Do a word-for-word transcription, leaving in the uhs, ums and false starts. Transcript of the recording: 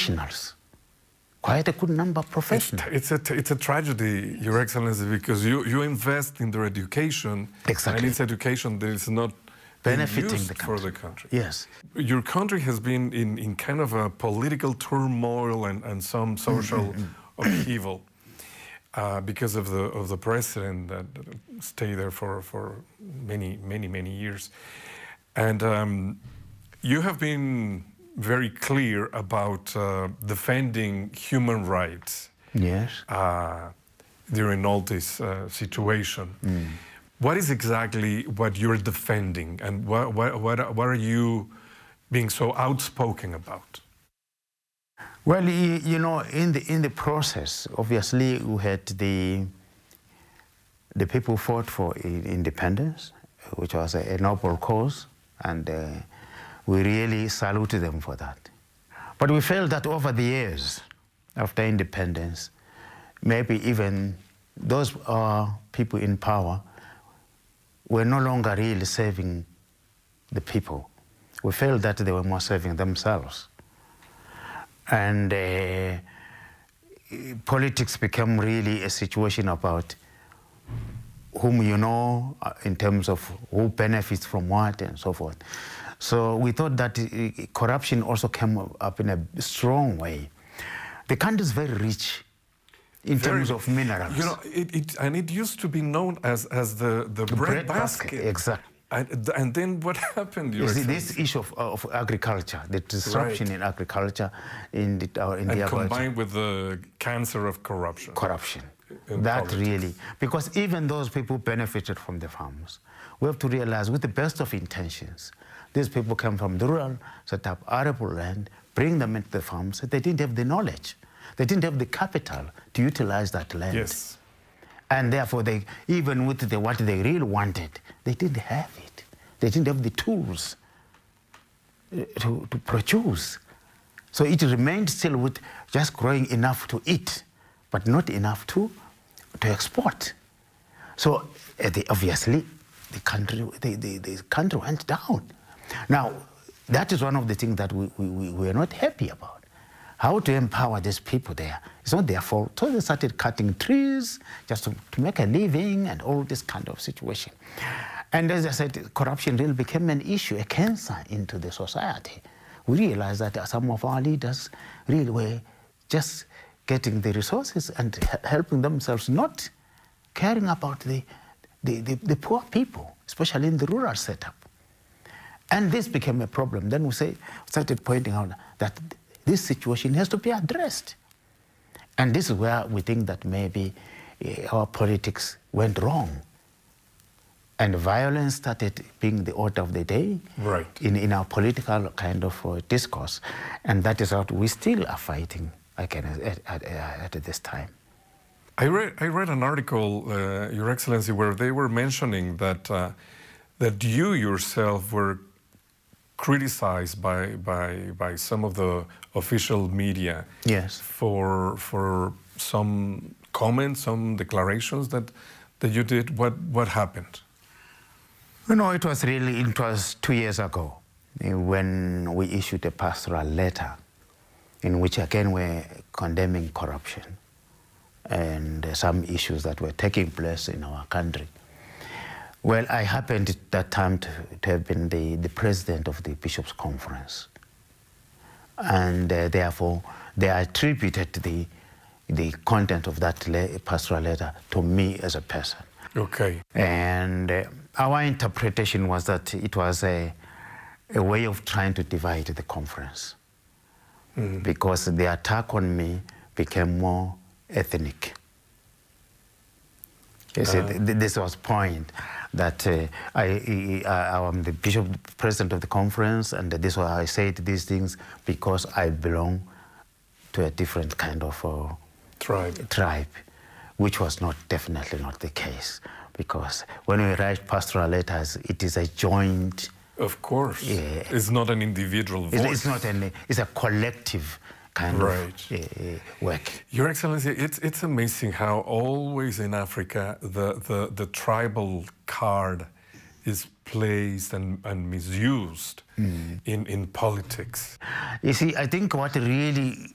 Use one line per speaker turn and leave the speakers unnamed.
professionals, quite a good number of professionals.
It's, it's, a, it's a tragedy, Your Excellency, because you, you invest in their education,
exactly.
and it's education that is not
benefiting
used
the
for the country.
Yes.
Your country has been in, in kind of a political turmoil and, and some social upheaval uh, because of the, of the president that stayed there for, for many, many, many years. And um, you have been very clear about uh, defending human rights.
Yes.
Uh, during all this uh, situation. Mm. What is exactly what you're defending, and what, what, what, what are you being so outspoken about?
Well, you know, in the, in the process, obviously, we had the, the people who fought for independence, which was a, a noble cause, and uh, we really saluted them for that. But we felt that over the years, after independence, maybe even those uh, people in power were no longer really serving the people. We felt that they were more serving themselves. And uh, politics became really a situation about whom you know, uh, in terms of who benefits from what and so forth. So we thought that uh, corruption also came up in a strong way. The country is very rich in very, terms of minerals.
You know, it, it, and it used to be known as, as the, the, the bread, bread basket. basket.
Exactly.
And, and then what happened?
You see, this issue of, of agriculture, the disruption right. in agriculture, in the, uh, in
and
the
combined with the cancer of corruption.
Corruption. That politics. Really, because even those people benefited from the farms, we have to realize with the best of intentions, these people come from the rural, set up arable land, bring them into the farms. They didn't have the knowledge. They didn't have the capital to utilize that land.
Yes.
And therefore, they, even with the, what they really wanted, they didn't have it. They didn't have the tools to, to produce. So it remained still with just growing enough to eat, but not enough to, to export. So uh, they, obviously, the country, the, the, the country went down. Now, that is one of the things that we, we, we are not happy about. How to empower these people there. It's not their fault. So they started cutting trees just to, to make a living and all this kind of situation. And as I said, corruption really became an issue, a cancer into the society. We realized that some of our leaders really were just getting the resources and helping themselves, not caring about the, the, the, the poor people, especially in the rural setup. And this became a problem. Then we say, started pointing out that this situation has to be addressed. And this is where we think that maybe uh, our politics went wrong. And violence started being the order of the day
right.
in, in our political kind of uh, discourse. And that is what we still are fighting again at, at, at, at this time.
I read, I read an article, uh, Your Excellency, where they were mentioning that, uh, that you yourself were criticized by, by, by some of the official media
yes.
for, for some comments, some declarations that, that you did. What, what happened?
You know, it was really, it was two years ago when we issued a pastoral letter in which again we're condemning corruption and some issues that were taking place in our country. Well, I happened at that time to, to have been the, the president of the Bishops' Conference. And uh, therefore, they attributed the, the content of that le pastoral letter to me as a person.
Okay.
And uh, our interpretation was that it was a, a way of trying to divide the conference. Mm. Because the attack on me became more ethnic. You see, uh. th this was point that uh, I, I, I'm the bishop, president of the conference, and this is why I said these things because I belong to a different kind of uh,
tribe.
tribe, which was not definitely not the case. Because when we write pastoral letters, it is a joint.
Of course,
yeah,
it's not an individual voice.
It's not an. It's a collective kind
right.
of uh, work.
Your Excellency, it's it's amazing how always in Africa the the, the tribal card is placed and, and misused mm. in in politics.
You see, I think what really